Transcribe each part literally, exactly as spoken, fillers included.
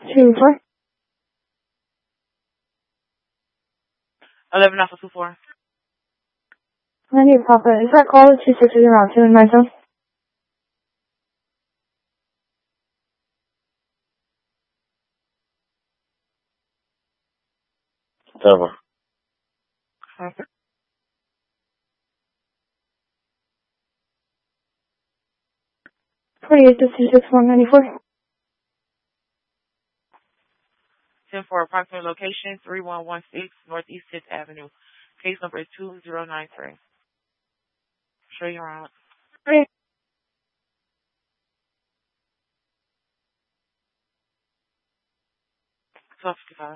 two four. eleven Alpha two four. I need Papa. Is that call two six zero two in my phone? Seven. Okay. twenty-eight to two six one ninety-four. ten for approximate location, three one one six Northeast fifth Avenue. Case number is two zero nine three. Show you around. Three. twelve fifty-five.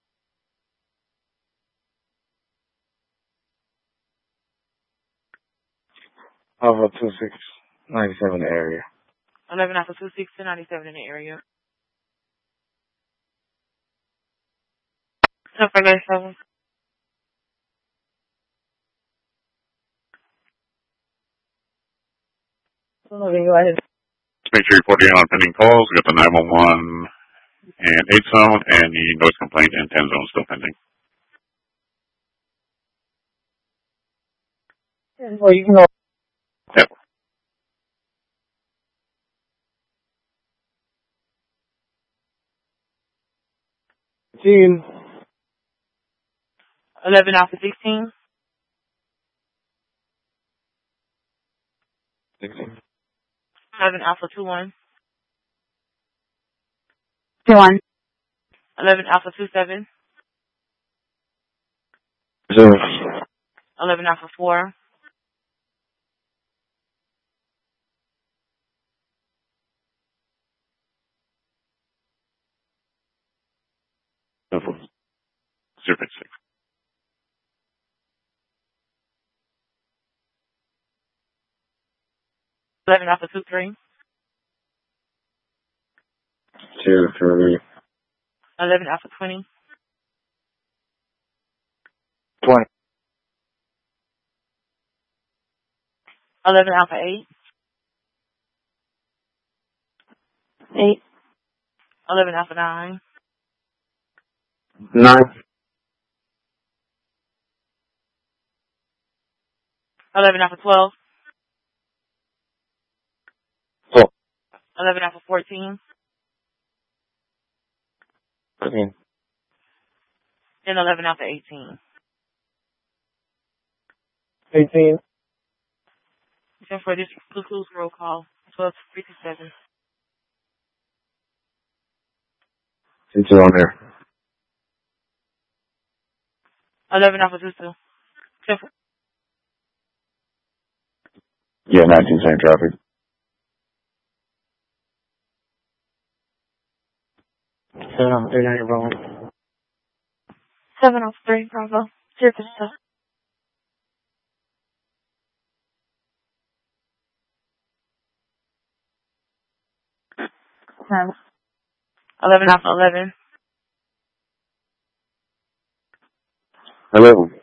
Alpha two six ninety seven area. eleven Alpha two six two ninety-seven in the area. ten for ninety-seven. Make sure you report in on pending calls. We got the nine one one and eight zone and the noise complaint and ten zone still pending. Well, you can go. Yep. Gene. eleven Alpha sixteen. Sixteen. eleven Alpha two one. Two one. eleven Alpha two seven. Zero. eleven Alpha four. zero six six. eleven Alpha two three. Two three. eleven Alpha twenty. Twenty. eleven Alpha eight. Eight. eleven Alpha nine. Nine. eleven Alpha twelve. Four. eleven Alpha fourteen. Thirteen. And eleven Alpha eighteen. Eighteen. ten for this concludes roll call. twelve fifty-seven. It's on there. eleven Alpha two two. ten for Yeah, nineteen same traffic. Seven on three ninety Bravo. Seven off three Bravo. Zero percent. Ten. eleven Alpha eleven. Hello.